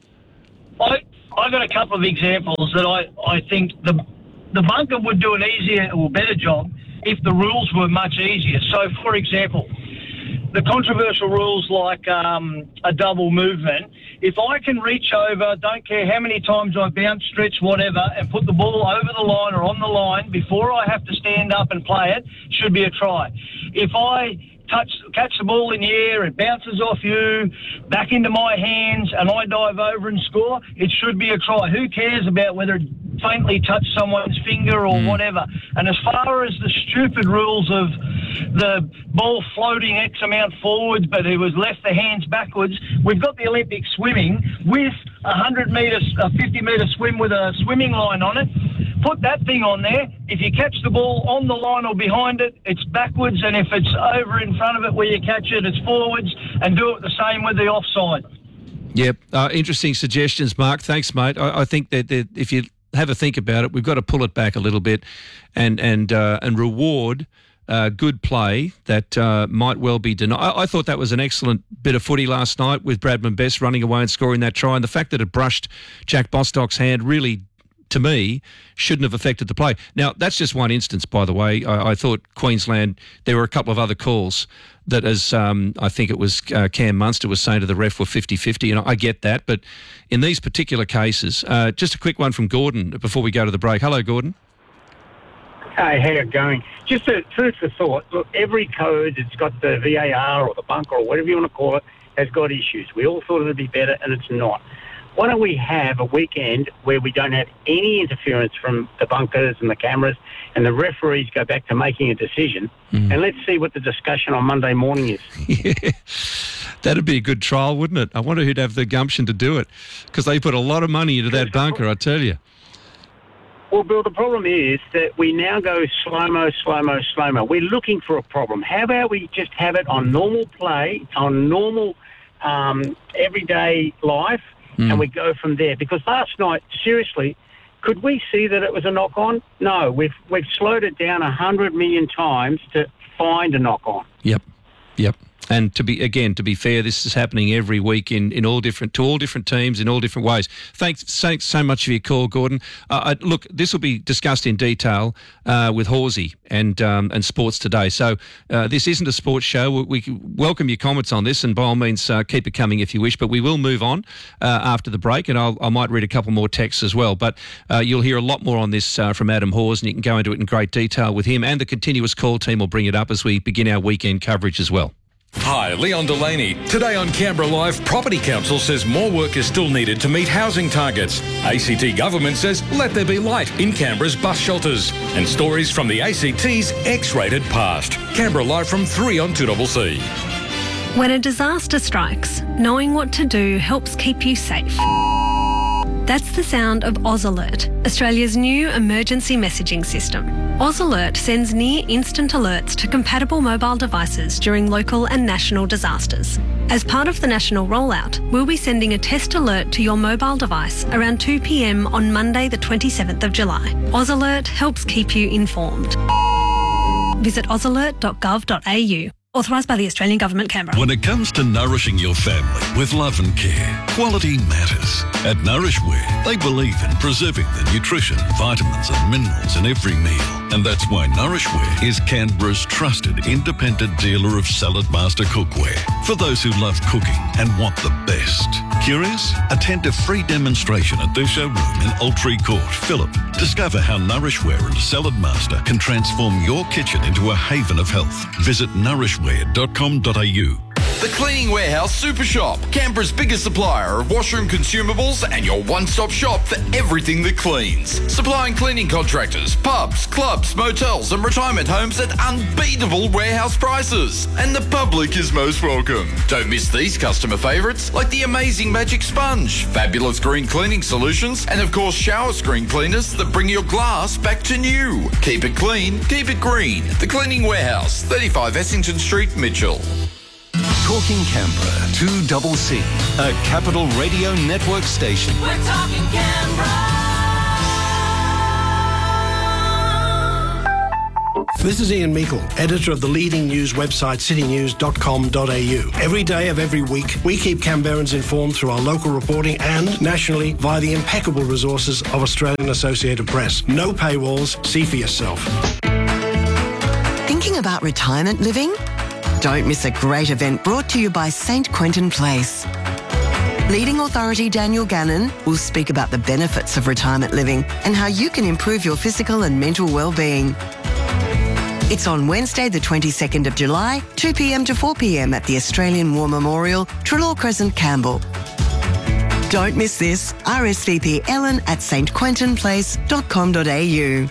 I I got a couple of examples that I, I think the the bunker would do an easier or better job if the rules were much easier. So, for example, the controversial rules like um, a double movement, if I can reach over, don't care how many times I bounce, stretch, whatever, and put the ball over the line or on the line before I have to stand up and play it, should be a try. If I touch, catch the ball in the air, it bounces off you, back into my hands, and I dive over and score, it should be a try. Who cares about whether it faintly touched someone's finger or mm. whatever? And as far as the stupid rules of the ball floating X amount forwards, but it was left the hands backwards, we've got the Olympic swimming with a one hundred metre, a fifty metre swim with a swimming line on it. Put that thing on there. If you catch the ball on the line or behind it, it's backwards, and if it's over in front of it where you catch it, it's forwards, and do it the same with the offside. Yep. Uh, interesting suggestions, Mark. Thanks, mate. I, I think that, that if you have a think about it, we've got to pull it back a little bit and and uh, and reward uh, good play that uh, might well be denied. I, I thought that was an excellent bit of footy last night with Bradman Best running away and scoring that try, and the fact that it brushed Jack Bostock's hand really, to me, shouldn't have affected the play. Now, that's just one instance, by the way. I, I thought Queensland, there were a couple of other calls that, as um, I think it was uh, Cam Munster was saying to the ref, were fifty-fifty, and I get that. But in these particular cases, uh, just a quick one from Gordon before we go to the break. Hello, Gordon. Hey, how you going? Just a food for thought. Look, every code that's got the V A R or the bunker or whatever you want to call it has got issues. We all thought it would be better, and it's not. Why don't we have a weekend where we don't have any interference from the bunkers and the cameras, and the referees go back to making a decision, mm. and let's see what the discussion on Monday morning is. Yeah. That'd be a good trial, wouldn't it? I wonder who'd have the gumption to do it, because they put a lot of money into that bunker, I tell you. Well, Bill, the problem is that we now go slow-mo, slow-mo, slow-mo. We're looking for a problem. How about we just have it on normal play, on normal um, everyday life, mm. and we go from there? Because last night, seriously, could we see that it was a knock-on? No, we've we've slowed it down a hundred million times to find a knock-on. Yep, yep. And to be again, to be fair, this is happening every week in, in all different to all different teams in all different ways. Thanks, thanks so much for your call, Gordon. Uh, I, look, this will be discussed in detail uh, with Horsey and um, and Sports Today. So uh, this isn't a sports show. We, we welcome your comments on this, and by all means, uh, keep it coming if you wish. But we will move on uh, after the break, and I'll, I might read a couple more texts as well. But uh, you'll hear a lot more on this uh, from Adam Hawes, and you can go into it in great detail with him, and the continuous call team will bring it up as we begin our weekend coverage as well. Hi, Leon Delaney. Today on Canberra Live, Property Council says more work is still needed to meet housing targets. A C T government says let there be light in Canberra's bus shelters. And stories from the A C T's X-rated past. Canberra Live from three on two C C. When a disaster strikes, knowing what to do helps keep you safe. That's the sound of Oz Alert, Australia's new emergency messaging system. Oz Alert sends near-instant alerts to compatible mobile devices during local and national disasters. As part of the national rollout, we'll be sending a test alert to your mobile device around two p m on Monday the twenty-seventh of July. Oz Alert helps keep you informed. Visit oz alert dot gov dot a u. Authorised by the Australian Government, Canberra. When it comes to nourishing your family with love and care, quality matters. At Nourishwear, they believe in preserving the nutrition, vitamins and minerals in every meal. And that's why Nourishwear is Canberra's trusted independent dealer of Salad Master cookware. For those who love cooking and want the best. Curious? Attend a free demonstration at their showroom in Altree Court, Phillip. Discover how Nourishwear and Salad Master can transform your kitchen into a haven of health. Visit nourishwear dot com dot a u. The Cleaning Warehouse Super Shop, Canberra's biggest supplier of washroom consumables and your one-stop shop for everything that cleans. Supplying cleaning contractors, pubs, clubs, motels and retirement homes at unbeatable warehouse prices. And the public is most welcome. Don't miss these customer favourites like the amazing Magic Sponge, fabulous green cleaning solutions and of course shower screen cleaners that bring your glass back to new. Keep it clean, keep it green. The Cleaning Warehouse, thirty-five Essington Street, Mitchell. Talking Canberra, two C C, a Capital Radio Network station. We're talking Canberra. This is Ian Meikle, editor of the leading news website city news dot com dot a u. Every day of every week, we keep Canberrans informed through our local reporting and nationally via the impeccable resources of Australian Associated Press. No paywalls, see for yourself. Thinking about retirement living? Don't miss a great event brought to you by Saint Quentin Place. Leading authority Daniel Gannon will speak about the benefits of retirement living and how you can improve your physical and mental well-being. It's on Wednesday the twenty-second of July, two p m to four p m at the Australian War Memorial, Trelaw Crescent, Campbell. Don't miss this. R S V P Ellen at s t quentin place dot com dot a u.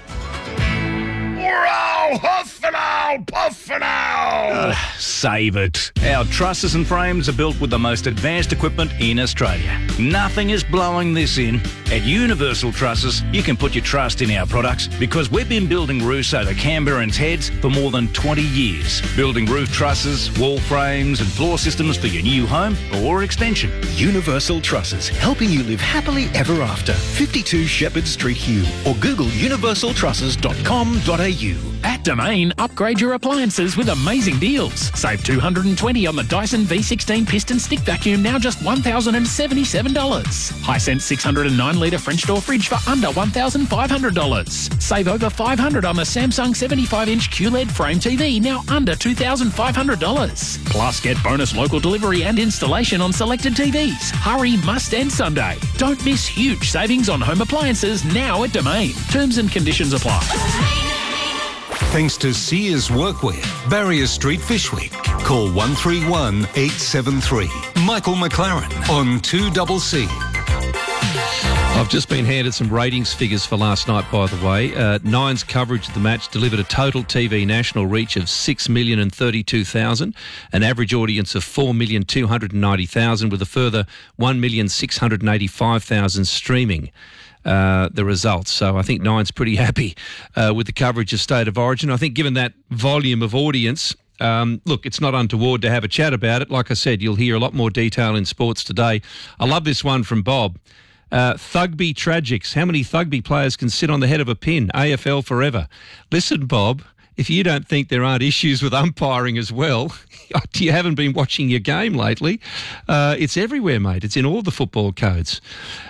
Huff and owl, puff and owl! Uh, save it. Our trusses and frames are built with the most advanced equipment in Australia. Nothing is blowing this in. At Universal Trusses, you can put your trust in our products because we've been building roofs over Canberrans' heads for more than twenty years. Building roof trusses, wall frames and floor systems for your new home or extension. Universal Trusses, helping you live happily ever after. fifty-two Shepherd Street, Hume, or Google universal trusses dot com dot a u. At Domain, upgrade your appliances with amazing deals. Save two hundred twenty dollars on the Dyson V sixteen piston stick vacuum, now just one thousand seventy-seven dollars. Hisense six hundred nine litre French door fridge for under one thousand five hundred dollars. Save over five hundred dollars on the Samsung seventy-five inch Q L E D frame T V, now under two thousand five hundred dollars. Plus, get bonus local delivery and installation on selected T Vs. Hurry, must end Sunday. Don't miss huge savings on home appliances now at Domain. Terms and conditions apply. Thanks to Sears Workwear, Barrier Street, Fyshwick. Call one three one, eight seven three. Michael McLaren on two C C. I've just been handed some ratings figures for last night, by the way. Uh, Nine's coverage of the match delivered a total T V national reach of six million thirty-two thousand, an average audience of four million two hundred ninety thousand, with a further one million six hundred eighty-five thousand streaming uh, the results. So I think Nine's pretty happy uh, with the coverage of State of Origin. I think given that volume of audience, Um, look, it's not untoward to have a chat about it. Like I said, you'll hear a lot more detail in sports today. I love this one from Bob. Uh, Thugby Tragics. How many Thugby players can sit on the head of a pin? A F L forever. Listen, Bob, if you don't think there aren't issues with umpiring as well, you haven't been watching your game lately. Uh, it's everywhere, mate. It's in all the football codes.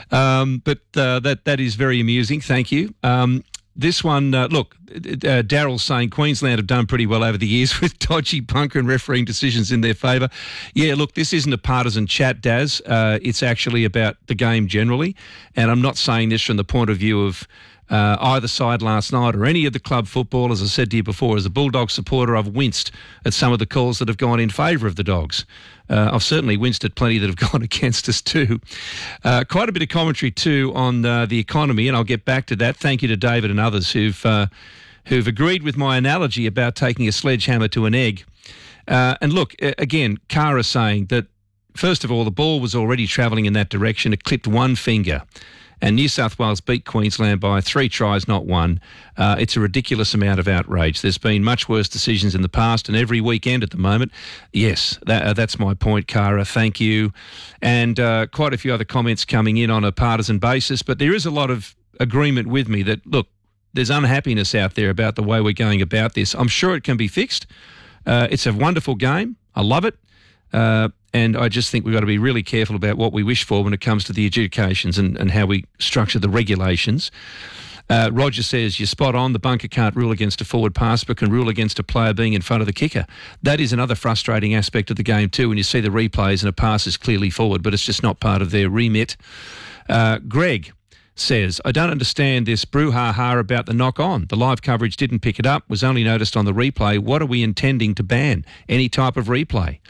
Um, but uh, that that is very amusing. Thank you. Um, This one, uh, look, uh, Daryl's saying Queensland have done pretty well over the years with dodgy bunker and refereeing decisions in their favour. Yeah, look, this isn't a partisan chat, Daz. Uh, it's actually about the game generally. And I'm not saying this from the point of view of uh, either side last night or any of the club football. As I said to you before, as a Bulldog supporter, I've winced at some of the calls that have gone in favour of the Dogs. Uh, I've certainly winced at plenty that have gone against us too. Uh, quite a bit of commentary too on uh, the economy, and I'll get back to that. Thank you to David and others who've uh, who've agreed with my analogy about taking a sledgehammer to an egg. Uh, and look, again, Cara saying that, first of all, the ball was already travelling in that direction. It clipped one finger. And New South Wales beat Queensland by three tries, not one. Uh, it's a ridiculous amount of outrage. There's been much worse decisions in the past, and every weekend at the moment. Yes, that, uh, that's my point, Cara. Thank you. And uh, quite a few other comments coming in on a partisan basis. But there is a lot of agreement with me that, look, there's unhappiness out there about the way we're going about this. I'm sure it can be fixed. Uh, it's a wonderful game. I love it. Uh, and I just think we've got to be really careful about what we wish for when it comes to the adjudications and, and how we structure the regulations. Uh, Roger says, you're spot on. The bunker can't rule against a forward pass, but can rule against a player being in front of the kicker. That is another frustrating aspect of the game too, when you see the replays and a pass is clearly forward, but it's just not part of their remit. Uh, Greg says, I don't understand this brouhaha about the knock-on. The live coverage didn't pick it up, was only noticed on the replay. What are we intending to ban? Any type of replay?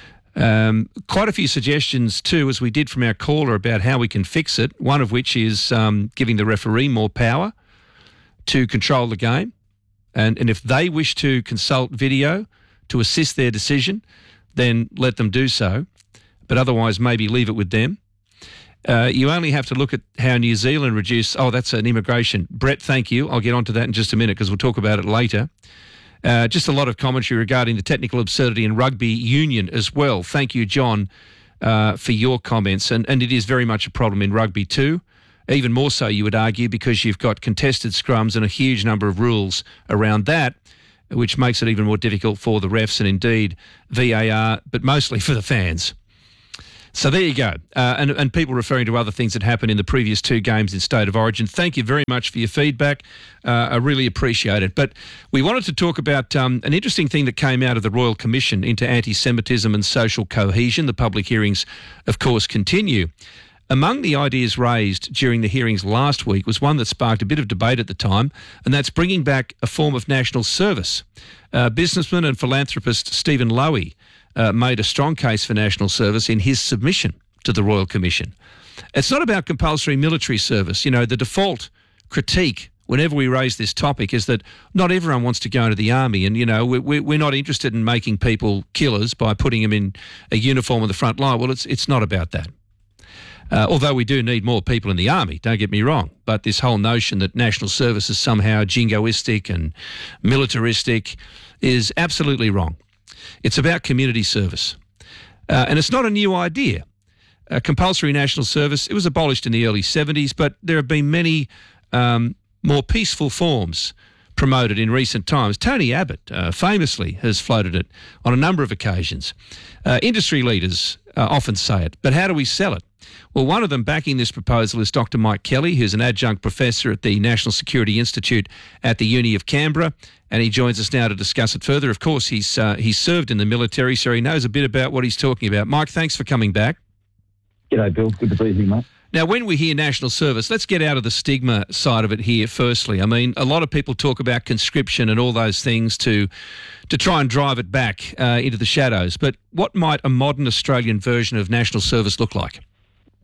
Um, quite a few suggestions too, as we did from our caller, about how we can fix it, one of which is um, giving the referee more power to control the game. And, and if they wish to consult video to assist their decision, then let them do so. But otherwise, maybe leave it with them. Uh, you only have to look at how New Zealand reduced... Oh, that's an immigration. Brett, thank you. I'll get onto that in just a minute because we'll talk about it later. Uh, just a lot of commentary regarding the technical absurdity in rugby union as well. Thank you, John, uh, for your comments. And, and it is very much a problem in rugby too. Even more so, you would argue, because you've got contested scrums and a huge number of rules around that, which makes it even more difficult for the refs and indeed V A R, but mostly for the fans. So there you go. Uh, and, and people referring to other things that happened in the previous two games in State of Origin. Thank you very much for your feedback. Uh, I really appreciate it. But we wanted to talk about um, an interesting thing that came out of the Royal Commission into Anti-Semitism and Social Cohesion. The public hearings, of course, continue. Among the ideas raised during the hearings last week was one that sparked a bit of debate at the time, and that's bringing back a form of national service. Uh, businessman and philanthropist Stephen Lowy Uh, made a strong case for national service in his submission to the Royal Commission. It's not about compulsory military service. You know, the default critique whenever we raise this topic is that not everyone wants to go into the army, and, you know, we, we're not interested in making people killers by putting them in a uniform on the front line. Well, it's, it's not about that. Uh, although we do need more people in the army, don't get me wrong. But this whole notion that national service is somehow jingoistic and militaristic is absolutely wrong. It's about community service. Uh, and it's not a new idea. Uh, compulsory national service, it was abolished in the early seventies, but there have been many um, more peaceful forms promoted in recent times. Tony Abbott uh, famously has floated it on a number of occasions. Uh, industry leaders uh, often say it, but how do we sell it? Well, one of them backing this proposal is Doctor Mike Kelly, who's an adjunct professor at the National Security Institute at the Uni of Canberra, and he joins us now to discuss it further. Of course, he's uh, he's served in the military, so he knows a bit about what he's talking about. Mike, thanks for coming back. G'day, Bill. Good to be here, mate. Now, when we hear national service, let's get out of the stigma side of it here firstly. I mean, a lot of people talk about conscription and all those things to to try and drive it back uh, into the shadows. But what might a modern Australian version of national service look like?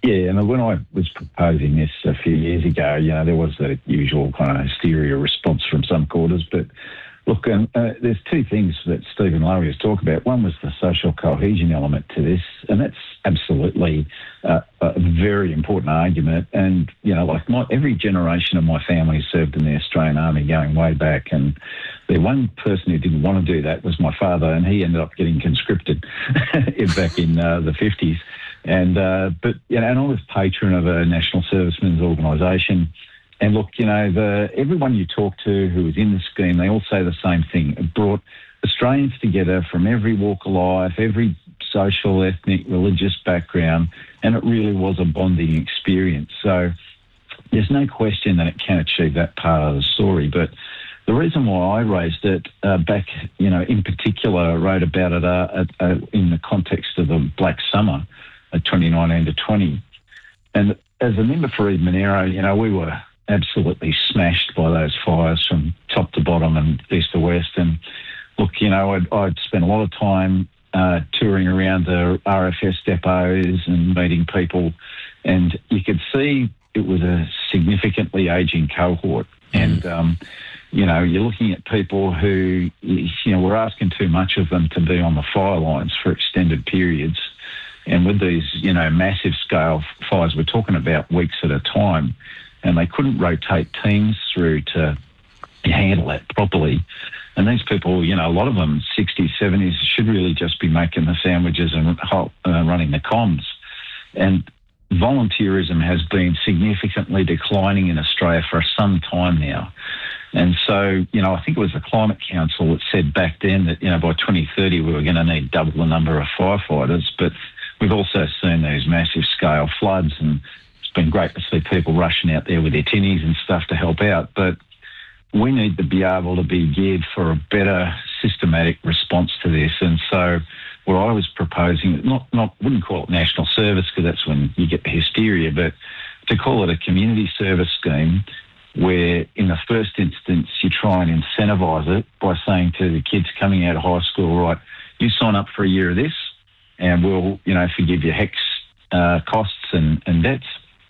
Yeah, and when I was proposing this a few years ago, you know, there was the usual kind of hysteria response from some quarters. But look, um, uh, there's two things that Stephen Lowy has talked about. One was the social cohesion element to this, and that's absolutely uh, a very important argument. And, you know, like my, every generation of my family served in the Australian Army going way back, and the one person who didn't want to do that was my father, and he ended up getting conscripted back in uh, the fifties. And uh, but you know, and I was patron of a National Servicemen's Organisation. And look, you know, the, everyone you talk to who was in the scheme, they all say the same thing. It brought Australians together from every walk of life, every social, ethnic, religious background, and it really was a bonding experience. So there's no question that it can achieve that part of the story. But the reason why I raised it uh, back, you know, in particular, I wrote about it uh, at, uh, in the context of the Black Summer of twenty nineteen to twenty. And as a member for Eden Monaro, you know, we were absolutely smashed by those fires from top to bottom and east to west. And look, you know, I'd, I'd spent a lot of time uh, touring around the R F S depots and meeting people, and you could see it was a significantly ageing cohort. And, um, you know, you're looking at people who, you know, we're asking too much of them to be on the fire lines for extended periods. And with these, you know, massive scale fires, we're talking about weeks at a time, and they couldn't rotate teams through to handle that properly. And these people, you know, a lot of them, sixties, seventies, should really just be making the sandwiches and uh, running the comms. And volunteerism has been significantly declining in Australia for some time now. And so, you know, I think it was the Climate Council that said back then that, you know, by twenty thirty we were going to need double the number of firefighters. But we've also seen these massive scale floods, and it's been great to see people rushing out there with their tinnies and stuff to help out. But we need to be able to be geared for a better systematic response to this. And so what I was proposing, not, not wouldn't call it national service because that's when you get the hysteria, but to call it a community service scheme where in the first instance you try and incentivise it by saying to the kids coming out of high school, right, you sign up for a year of this and we'll, you know, forgive your HECS uh, costs and, and debts.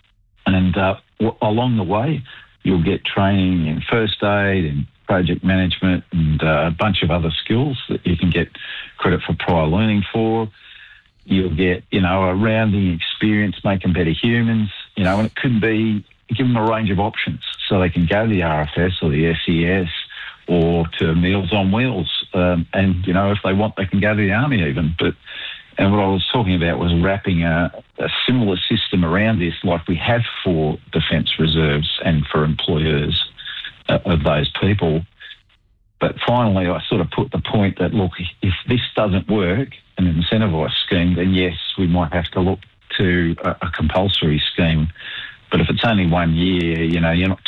And uh, w- along the way, you'll get training in first aid and project management and uh, a bunch of other skills that you can get credit for prior learning for. You'll get, you know, a rounding experience, make them better humans, you know, and it could be, give them a range of options so they can go to the R F S or the S E S or to Meals on Wheels. Um, and, you know, if they want, they can go to the Army even. But and what I was talking about was wrapping a, a similar system around this like we have for Defence Reserves and for employers uh, of those people. But finally, I sort of put the point that, look, if this doesn't work, an incentivised scheme, then yes, we might have to look to a, a compulsory scheme. But if it's only one year, you know, you're not